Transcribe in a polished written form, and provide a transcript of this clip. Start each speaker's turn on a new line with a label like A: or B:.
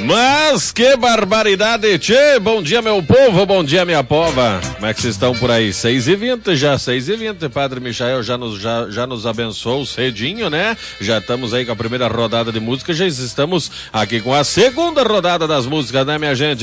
A: Mas que barbaridade, tchê! Bom dia, meu povo, bom dia, minha pova. Como é que vocês estão por aí? 6h20 já, 6h20. Padre Michael já nos abençoou cedinho, né? Já estamos aí com a primeira rodada de música, já estamos aqui com a segunda rodada das músicas, né, minha gente?